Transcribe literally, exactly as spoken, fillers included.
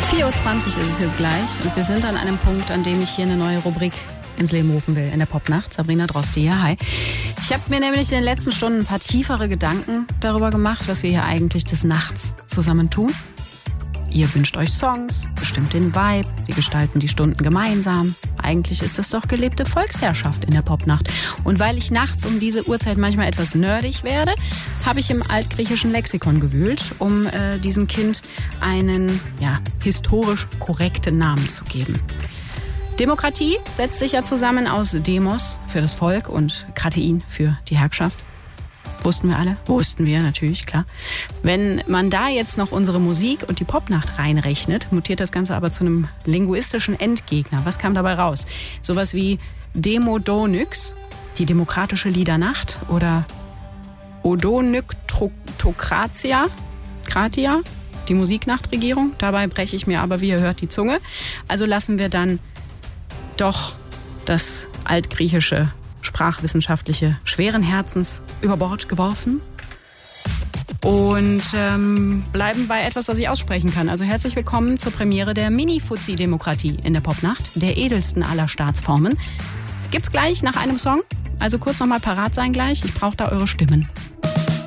vier Uhr zwanzig ist es jetzt gleich und wir sind an einem Punkt, an dem ich hier eine neue Rubrik ins Leben rufen will in der Popnacht. Sabrina Droste hier, hi. Ich habe mir nämlich in den letzten Stunden ein paar tiefere Gedanken darüber gemacht, was wir hier eigentlich des Nachts zusammen tun. Ihr wünscht euch Songs, bestimmt den Vibe, wir gestalten die Stunden gemeinsam. Eigentlich ist das doch gelebte Volksherrschaft in der Popnacht. Und weil ich nachts um diese Uhrzeit manchmal etwas nerdig werde, habe ich im altgriechischen Lexikon gewühlt, um äh, diesem Kind einen ja, historisch korrekten Namen zu geben. Demokratie setzt sich ja zusammen aus Demos für das Volk und Kratein für die Herrschaft. Wussten wir alle? Wussten wir, natürlich, klar. Wenn man da jetzt noch unsere Musik und die Popnacht reinrechnet, mutiert das Ganze aber zu einem linguistischen Endgegner. Was kam dabei raus? Sowas wie Demodonyx, die demokratische Liedernacht, oder Odonyktokratia, Kratia, die Musiknachtregierung. Dabei breche ich mir aber, wie ihr hört, die Zunge. Also lassen wir dann doch das altgriechische sprachwissenschaftliche schweren Herzens über Bord geworfen und ähm, bleiben bei etwas, was ich aussprechen kann. Also herzlich willkommen zur Premiere der Mini-Fuzzi-Demokratie in der Popnacht, der edelsten aller Staatsformen. Gibt's gleich nach einem Song, also kurz nochmal parat sein gleich, ich brauche da eure Stimmen.